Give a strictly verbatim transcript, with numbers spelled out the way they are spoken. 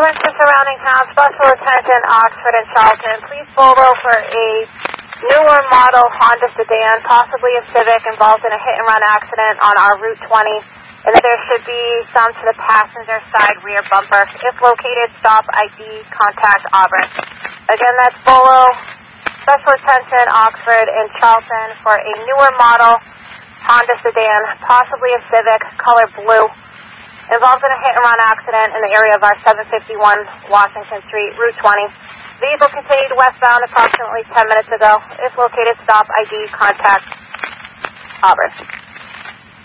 Auburn to surrounding towns, special attention, Oxford and Charlton. Please pull over a newer model Honda sedan, possibly a Civic, involved in a hit-and-run accident on our Route twenty, and that there should be some to the passenger side rear bumper. If located, stop I D, contact Auburn. Again, that's Bolo, special attention, Oxford and Charlton for a newer model Honda sedan, possibly a Civic, color blue, involved in a hit-and-run accident in the area of our seven fifty-one Washington Street, Route twenty. Vehicle continued westbound approximately ten minutes ago. If located, stop I D, contact Auburn.